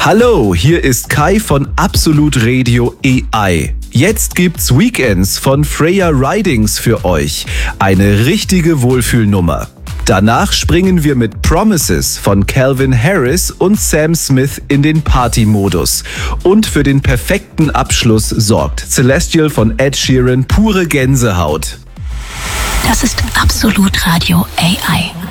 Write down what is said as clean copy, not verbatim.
Hallo, hier ist Kai von Absolut Radio AI. Jetzt gibt's Weekends von Freya Ridings für euch. Eine richtige Wohlfühlnummer. Danach springen wir mit Promises von Calvin Harris und Sam Smith in den Party-Modus. Und für den perfekten Abschluss sorgt Celestial von Ed Sheeran pure Gänsehaut. Das ist Absolut Radio AI.